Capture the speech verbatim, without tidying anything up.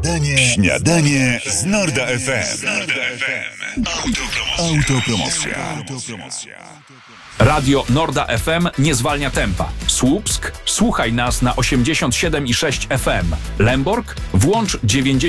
Śniadanie, śniadanie z Norda F M. Autopromocja. Autopromocja. Radio Norda F M nie zwalnia tempa. Słupsk? Słuchaj nas na osiemdziesiąt siedem i sześć F M. Lęborg? Włącz dziewięćdziesiąt